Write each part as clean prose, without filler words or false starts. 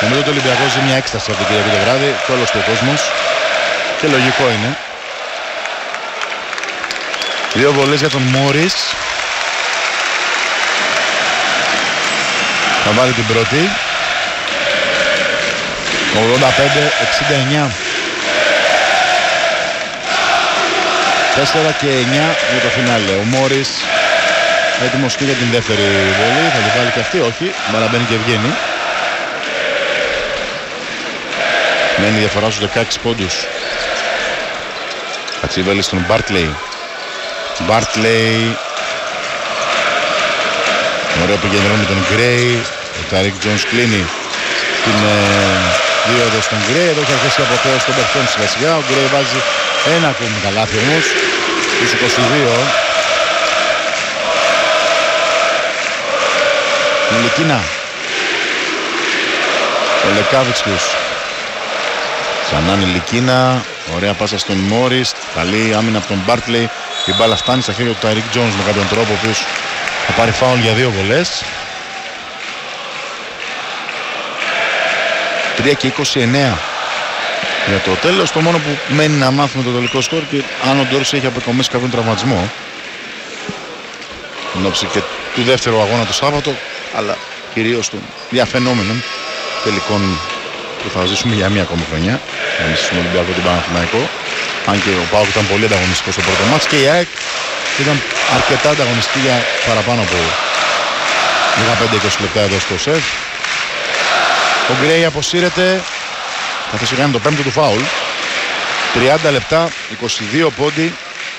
Νομίζω ότι ο Ολυμπιακός ζει μια έκσταση από την Κυριακή το βράδυ και όλος και ο κόσμος. Και λογικό είναι. 2 βολές για τον Μόρις. Θα βάλει την πρώτη. 85-69. 4 και 9 για το φινάλε. Ο Μόρις έτοιμος και για την δεύτερη βολή. Θα την βάλει και αυτή, όχι. Μπαραμπαίνει και βγαίνει. Μένει η διαφορά στους 16 πόντους. Κατσίβελης στον Μπάρτλεϊ. Μπάρτλεϊ. Ωραίο επικεντρώνει με τον Γκρέι. Ο Ταρίκ Τζονς κλείνει την δίωδο στον Γκρέι. Εδώ έχει αρχίσει η αποθέωση των παιχτών σιγά σιγά. Ο Γκρέι βάζει ένα ακόμη καλάθι όμως. Στους 22. Μιλικίνα. Ο Λεκάβιτσιους. Ξανά Νιλικίνα. Ωραία πάσα στον Μόρις. Καλή άμυνα από τον Μπάρτλεϊ. Η μπάλα φτάνει στα χέρια του Ταρίκ Τζονς με κάποιον τρόπο, ο οποίος θα πάρει φάουλ για 2 βολές. 3 και 29 για το τέλος. Το μόνο που μένει να μάθουμε το τελικό σκορ και αν ο Ντόρση έχει αποκομίσει κάποιον τραυματισμό εν ώψη και του δεύτερου αγώνα το Σάββατο, αλλά κυρίως των διαφαινόμενων τελικών που θα ζήσουμε για μία ακόμη χρονιά. Εμείς στον Ολυμπιακό την Παναθηναϊκό. Αν και ο ΠΑΟΚ ήταν πολύ ανταγωνιστικός στο πρώτο μάτς και η ΑΕΚ ήταν αρκετά ανταγωνιστική για παραπάνω από 15-20 λεπτά εδώ στο σετ. Ο Γκρέι αποσύρεται. Θα θέσει κάνει το πέμπτο του φάουλ. 30 λεπτά, 22 πόντι,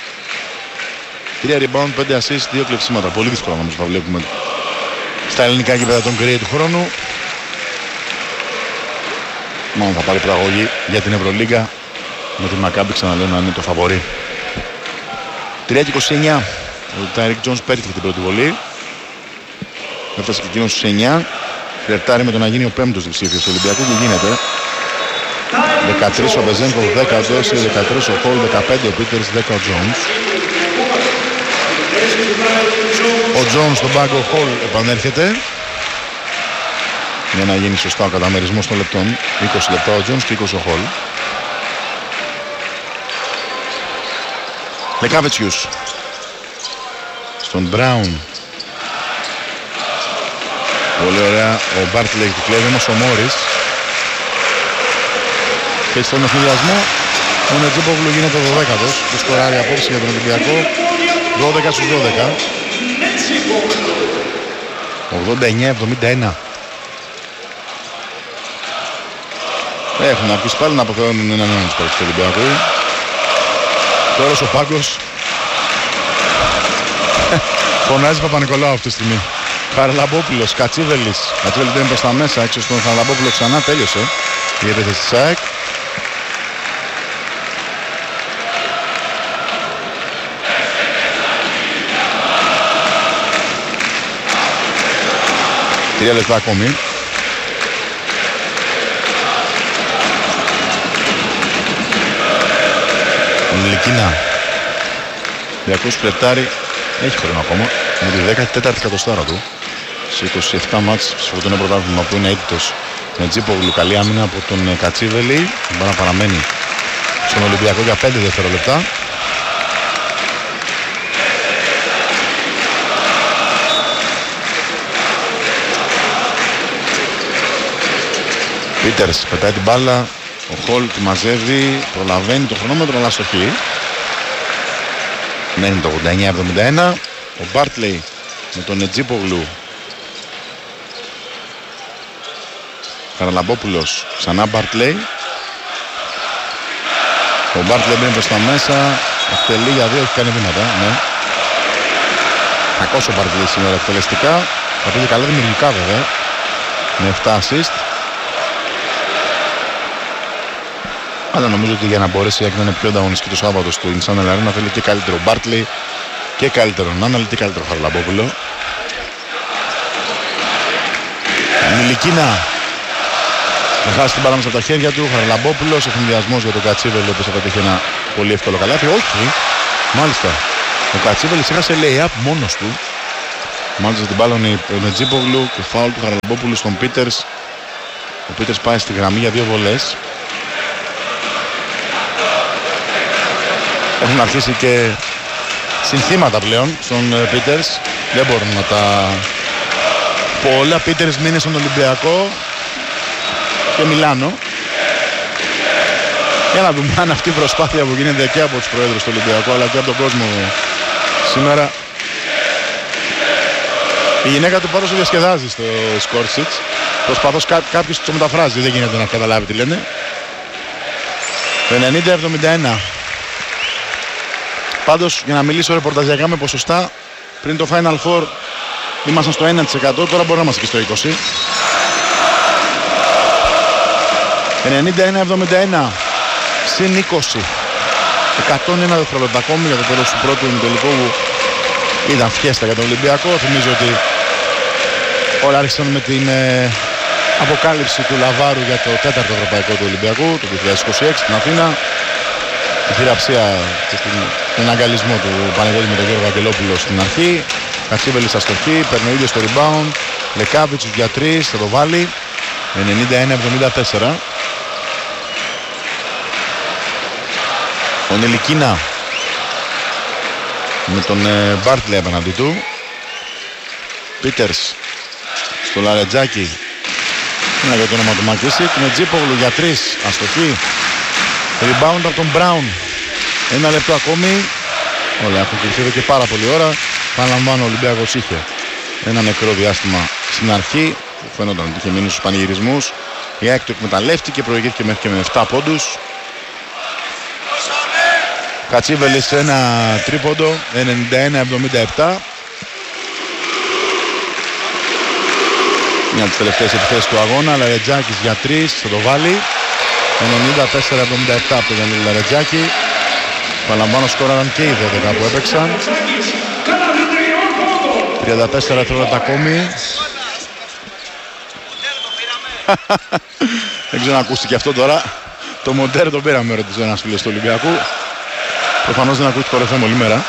3 rebound, 5 assist, 2 κλεψίματα. Πολύ δύσκολα όμως θα βλέπουμε στα ελληνικά γήπεδα τον Γκρέι του χρόνου. Μόνο θα πάρει προαγωγή για την Ευρωλίγκα. Με τη Μακάμπη ξαναλέω να είναι το φαβορί. 3 και 29. Ο Τάιρικ Τζονς πέτυχε την πρώτη βολή. Έφτασε και εκείνος στους 9. Φλερτάρει με το να γίνει ο πέμπτος διψήφιος του Ολυμπιακού και γίνεται. 13 ο Μπεζένκο, 10 ο Ντόση, 13 ο Χολ, 15 ο Πίτερς, 10 ο Τζονς. Ο Τζονς στον πάγκο, ο Χολ επανέρχεται. Για να γίνει σωστά ο καταμερισμός των λεπτών. 20 λεπτά ο Τζονς και 20 ο Χολ. Λεκάβετσιους στον Μπράουν. Πολύ ωραία ο Μπάρτλεϊ του κλέβει όμως ο Μόρις. Και στον εφηδιασμό ο Νετζίπογλου γίνεται 12ος που σκοράρει απόψε για τον Ολυμπιακό. 12 στους 12. 89-71. Έχουν αρχίσει πάλι να αποθεώνουν έναν τους παίκτες του Ολυμπιακού. Τώρα ο πάγκος φωνάζει Παπα-Νικολάου αυτή τη στιγμή. Χαραλαμπόπουλος, Κατσίβελης. Κατσίβελης μπαίνει προς τα μέσα, έξω στον Χαραλαμπόπουλο ξανά τέλειωσε η επίθεση της ΑΕΚ. Τρία λεπτά ακόμη. Λικίνα. Διακούς φλερτάρει. Έχει χρόνο ακόμα. Με τη 14η κατοστάρα του. Σε 27 μάτς σε αυτό το πρωτάθλημα που είναι αίτητος με Τζίπογλου. Καλή άμυνα από τον Κατσίβελη. Μπορεί να παραμένει στον Ολυμπιακό για 5 δευτερόλεπτα. Πίτερς πετάει την μπάλα. Ο Χολ τη μαζεύει, προλαβαίνει το χρονόμετρο αλλά στοχή. Μένει το 89-71. Ο Μπάρτλεϊ με τον Ετζίπογλου. Χαραλαμπόπουλος, ξανά Μπάρτλεϊ. Ο Μπάρτλεϊ μπαίνει προς τα μέσα. Εκτελεί για 2, έχει κάνει βήματα. Ναι. Κακός ο Μπάρτλεϊ σήμερα εκτελεστικά. Θα πήγε καλά δημιουργικά βέβαια. Με 7 assist. Αλλά νομίζω ότι για να μπορέσει να είναι πιο ανταγωνιστική το Σάββατο στο Ινσάνελ Αρένα θέλει και καλύτερο Μπάρτλεϊ και καλύτερο Νάναλ και καλύτερο Χαραλαμπόπουλο. Μιλικίνα να χάσει την μπάλα μέσα από τα χέρια του. Χαραλαμπόπουλος, ευθυνδιασμός για τον Κατσίβελη, ο οποίος θα πετύχει ένα πολύ εύκολο καλάθι. Όχι, μάλιστα. Ο Κατσίβελης έχασε lay-up μόνος του. Μάλιστα την μπάλα ο Νετζίπογλου και φάουλ του Χαραλαμπόπουλου στον Πίτερς. Ο Πίτερς πάει στη γραμμή για 2 βολές. Έχουν αρχίσει και συνθήματα πλέον στον Πίτερς. Δεν μπορούν να τα... Πολλά Πίτερς μήνες στον Ολυμπιακό και Μιλάνο. Για να δούμε αν αυτή η προσπάθεια που γίνεται και από τους προέδρους του Ολυμπιακού αλλά και από τον κόσμο σήμερα. Η γυναίκα του πάντως διασκεδάζει στο Σκόρσιτς. Προσπαθώς κάποιος το μεταφράζει, δεν γίνεται να καταλάβει τι λένε. Το 90-71. Πάντως για να μιλήσω ρεπορταζιακά με ποσοστά, πριν το Final Four ήμασταν στο 1%, τώρα μπορεί να είμαστε και στο 20%. 91-71. Συν 20. 101 δευτερόλεπτα ακόμη για το τέλος του πρώτου ημιτελικού που ήταν φιέστα για τον Ολυμπιακό. Θυμίζω ότι όλα άρχισαν με την αποκάλυψη του Λαβάρου για το 4ο ευρωπαϊκό του Ολυμπιακού το 2026 στην Αθήνα. Τη χειραψία και τον αγκαλισμό του Παναγιώτη με τον Γιώργο Αγγελόπουλο στην αρχή. Κατσίβελης στα στοχή, παίρνει ο ίδιος το rebound. Λεκάβιτσος για 3, θα το βάλει. 91-74. Ο Νελικίνα με τον Μπάρτλε απέναντί του. Πίτερς στο Λαρετζάκι. Είναι για το όνομα του Μακίσικ. Με Τζίπογλου για 3, αστοχή. Rebound από τον Μπράουν. 1 λεπτό ακόμη. Όλα έχουν κρυφθεί εδώ και πάρα πολλή ώρα. Παραλαμβάνω, ο Ολυμπιακός είχε ένα νεκρό διάστημα στην αρχή. Φαίνονταν ότι είχε μείνει στους πανηγυρισμούς. Η ΑΕΚ το εκμεταλλεύτηκε, προηγήθηκε μέχρι και με 7 πόντους. Κατσίβελης σε ένα τρίποντο. 91-77. Μια από τις τελευταίες επιθέσεις του αγώνα. Λαρετζάκης για 3, θα το βάλει. 94-77 από τον Γιάννη Λαρετζάκη. Παραλαμβάνω, σκόραραν και οι 12 που έπαιξαν. 34 δευτερόλεπτα ακόμη. Δεν ξέρω αν ακούστηκε αυτό τώρα. Το Μοντέρ τον πήραμε, ρωτήσε ένας φίλος του Ολυμπιακού. Προφανώς δεν ακούστηκε το ρεφέμ όλη μέρα.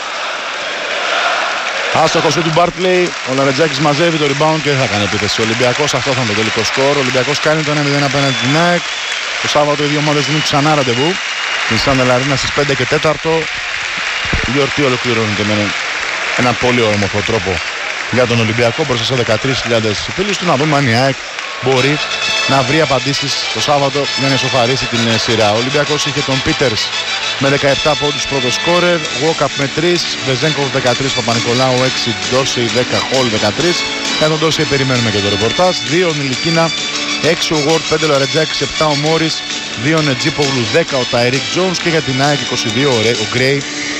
Άστοχος του Μπάρτλεϊ. Ο Λαρετζάκης μαζεύει το rebound και δεν θα κάνει επίθεση. Ο Ολυμπιακός, αυτό θα είναι το τελικό σκορ. Ο Ολυμπιακός κάνει το 1-0 απέναντι στην ΑΕΚ. Το Σάββατο οι δύο ομάδες δίνουν ξανά ραντεβού. Την Σαντελαρίνα στις 5 και 4. Η γιορτή ολοκληρώνεται με έναν πολύ όμορφο τρόπο για τον Ολυμπιακό μπροστά σε 13.000 φίλους του. Να δούμε αν η ΑΕΚ μπορεί να βρει απαντήσεις το Σάββατο για να ισοφαρίσει την σειρά. Ο Ολυμπιακός είχε τον Πίτερς με 17 πόντους πρώτο σκόρερ, Walkup με 3, Βεζέγκοφ 13, Παπα-Νικολάου 6, Ντόρσεϊ 10, Χολ 13. Για τον Ντόρσεϊ περιμένουμε και το ρεπορτάζ. 2 ο Νιλικίνα, 6 ο Γουόρτ, 5 ο Λαρετζάκης, 7 ο Μόρις, 2 ο Νετζίπογλου, 10 ο Ταϊρίκ Τζόνς και για την ΑΕΚ 22 ο Γκρέι,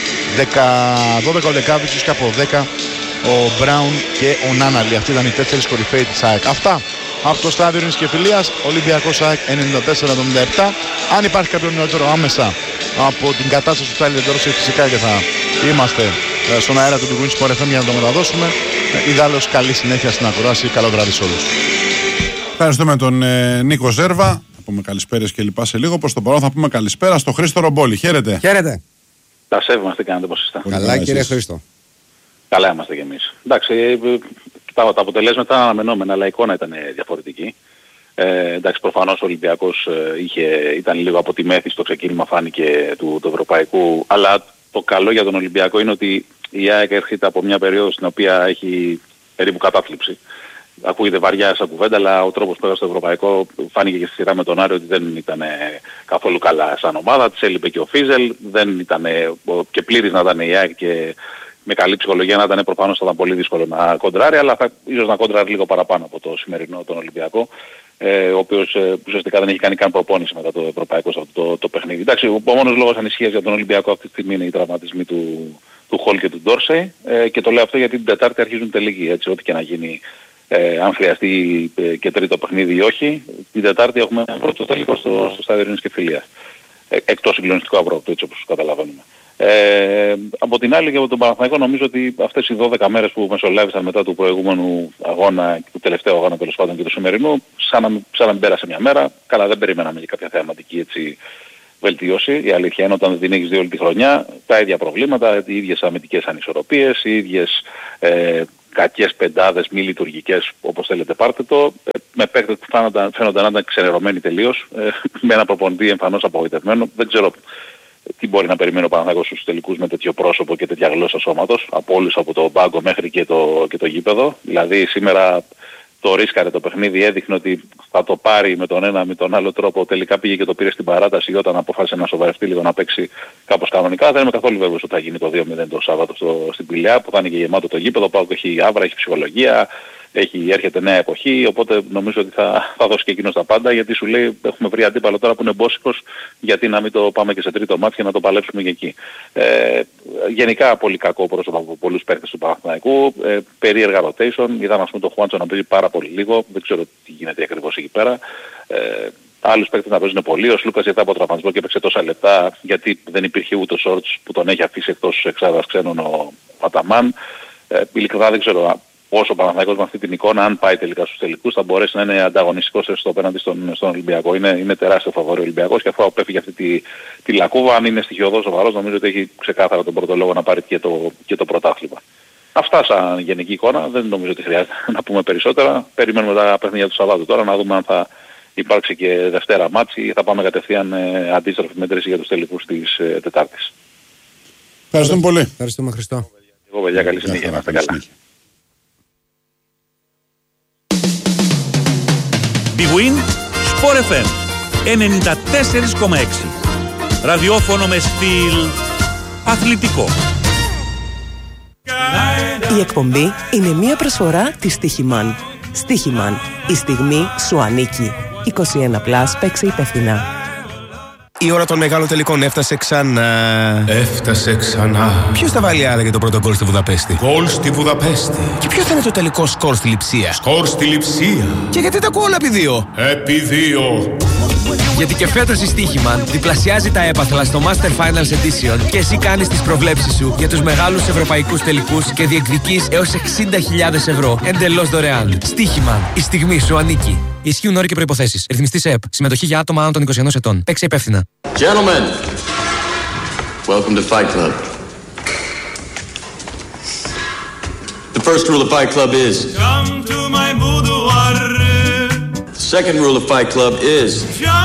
12 ο Λεκάβιτσος και από 10 ο Μπράουν και ο Νάναλι. Αυτοί ήταν οι 4 κορυφαίοι της ΑΕΚ. Αυτά από το στάδιο Ειρήνης και Φιλίας. Ολυμπιακός ΑΕΚ 94-77. Αν υπάρχει κάποιο νεότερο άμεσα από την κατάσταση του Τάιλερ Ντόρσεϊ, φυσικά και θα είμαστε στον αέρα του Big Win Sport FM για να το μεταδώσουμε. Ιδάλλως καλή συνέχεια στην ακρόαση. Καλό βράδυ σε όλους. Ευχαριστούμε τον Νίκο Ζέρβα. Θα πούμε καλησπέρες και λοιπά σε λίγο. Προς το παρόν θα πούμε καλησπέρα στο Χρήστο Ρομπόλη. Χαίρετε. Χαίρετε. Τα σέβομαστε, κάνετε πώς είστε. Καλά κύριε Χρήστο. Καλά είμαστε κι εμείς. Εντάξει, τα αποτελέσματα ήταν αναμενόμενα, αλλά η εικόνα ήταν διαφορετική. Εντάξει, προφανώς ο Ολυμπιακός ήταν λίγο από τη μέθη στο ξεκίνημα, φάνηκε του ευρωπαϊκού, αλλά το καλό για τον Ολυμπιακό είναι ότι η ΑΕΚ έρχεται από μια περίοδο στην οποία έχει περίπου κατάθλιψη. Ακούγεται βαριά σαν κουβέντα, αλλά ο τρόπος που έγραψε στο ευρωπαϊκό φάνηκε και στη σειρά με τον Άρη ότι δεν ήταν καθόλου καλά σαν ομάδα. Της έλειπε και ο Φίζελ, δεν ήταν και πλήρης να ήταν η ΑΕΚ και με καλή ψυχολογία να ήταν, προφανώς θα ήταν πολύ δύσκολο να κοντράρει, αλλά ίσως να κοντράρει λίγο παραπάνω από το σημερινό τον Ολυμπιακό, ο οποίος ουσιαστικά δεν έχει κάνει καν προπόνηση μετά το ευρωπαϊκό σε αυτό το παιχνίδι. Εντάξει, ο μόνος λόγος ανησυχίας για τον Ολυμπιακό αυτή τη στιγμή είναι οι τραυματισμοί του Χολ και του Ντόρσεϊ, και το λέω αυτό γιατί την Τετάρτη αρχίζουν τελικοί, έτσι, ό,τι και να γίνει, αν χρειαστεί και τρίτο παιχνίδι ή όχι, την Τετάρτη έχουμε ένα πρώτο τελικό στο στάδιο Ειρήνης και Φιλίας. Εκτός συγκλονιστικού Ευρώπη, έτσι όπως καταλαβαίνουμε. Από την άλλη και από τον Παναθηναϊκό νομίζω ότι αυτές οι 12 μέρες που μεσολάβησαν μετά του προηγούμενου αγώνα, του τελευταίου αγώνα τέλος πάντων και του σημερινού, σαν να μην πέρασε μια μέρα. Καλά, δεν περιμέναμε για κάποια θεαματική έτσι βελτίωση. Η αλήθεια είναι όταν δεν έχεις δει όλη τη χρονιά, τα ίδια προβλήματα, οι ίδιες αμυντικές ανισορροπίες, οι ίδιες κακές πεντάδες, μη λειτουργικές, όπως θέλετε πάρτε το, με παίκτες που φαίνονταν να ήταν ξενερωμένοι τελείως, με ένα προπονητή εμφανώς απογοητευμένο. Δεν ξέρω τι μπορεί να περιμένει ο Παναθηναϊκός στους τελικούς με τέτοιο πρόσωπο και τέτοια γλώσσα σώματος, από όλους, από το πάγκο μέχρι και το γήπεδο. Δηλαδή σήμερα το ρίσκαρε το παιχνίδι, έδειχνε ότι θα το πάρει με τον ένα με τον άλλο τρόπο, τελικά πήγε και το πήρε στην παράταση όταν αποφάσισε να σοβαρευτεί λίγο, να παίξει κάπως κανονικά. Δεν είμαι καθόλου βέβαιος ότι θα γίνει το 2-0 το Σάββατο στην Πηλαία, που θα είναι και γεμάτο το γήπεδο. Πάω και έχει άβρα, έχει ψυχολογία, έρχεται νέα εποχή, οπότε νομίζω ότι θα δώσει και εκείνος τα πάντα, γιατί σου λέει έχουμε βρει αντίπαλο τώρα που είναι μπόσικος, γιατί να μην το πάμε και σε τρίτο μάτι και να το παλέψουμε και εκεί. Γενικά πολύ κακό πρόσωπο από πολλούς παίκτες του Παναθηναϊκού, περίεργα rotation, είδαμε ας πούμε τον Χουάντσο να παίζει πάρα πολύ λίγο, δεν ξέρω τι γίνεται ακριβώς εκεί πέρα. Άλλους παίκτες να παίζουν πολύ, ο Σλούκας ήταν από τραυματισμό και έπαιξε τόσα λεπτά, γιατί δεν υπήρχε ούτε ο Σόρτς που τον έχει αφήσει εκτός εξάδας ξένων ο Αταμάν. Ειλικρινά δεν ξέρω όσο ο Παναθηναϊκός με αυτή την εικόνα, αν πάει τελικά στους τελικούς, θα μπορέσει να είναι ανταγωνιστικός στο απέναντι στον Ολυμπιακό. Είναι τεράστιο φαβορί ο Ολυμπιακός και αφού απέφυγε αυτή τη λακκούβα, αν είναι στοιχειωδός σοβαρός, νομίζω ότι έχει ξεκάθαρα τον πρώτο λόγο να πάρει και το πρωτάθλημα. Αυτά σαν γενική εικόνα, δεν νομίζω ότι χρειάζεται να πούμε περισσότερα. Περιμένουμε τα παιχνίδια του Σαββάτου τώρα, να δούμε αν θα υπάρξει και Δευτέρα μάτς ή θα πάμε κατευθείαν αντίστροφη μέτρηση για τους τελικούς της Τετάρτης. Ευχαριστούμε πολύ. Ευχαριστούμε, Χριστό. Εγώ, παιδιά, καλή συνέχεια, να είστε καλά. Big Win Sport FM 94,6. Ραδιόφωνο με στυλ αθλητικό. Η εκπομπή είναι μια προσφορά της Στίχημαν. Στίχημαν. Η στιγμή σου ανήκει. 21+, παίξε υπεύθυνα. Η ώρα των μεγάλων τελικών έφτασε ξανά. Έφτασε ξανά. Ποιος θα βάλει άραγε το πρώτο γκολ στη Βουδαπέστη? Γκολ στη Βουδαπέστη. Και ποιο θα είναι το τελικό σκορ στη Λειψία? Σκορ στη Λειψία. Και γιατί τα ακούω όλα επί 2? Επί 2. Γιατί και φέτος η Στίχημαν διπλασιάζει τα έπαθλα στο Master Finals Edition και εσύ κάνεις τις προβλέψεις σου για τους μεγάλους ευρωπαϊκούς τελικούς και διεκδικείς έως 60.000 ευρώ εντελώς δωρεάν. Στίχημαν. Η στιγμή σου ανήκει. Ισχύουν όροι και προϋποθέσεις. Ρυθμιστής ΕΕΠ. Συμμετοχή για άτομα άνω των 21 ετών. Παίξε υπεύθυνα. Gentlemen, welcome to Fight Club. The first rule of Fight Club is come to my boudoir. The second rule of Fight Club is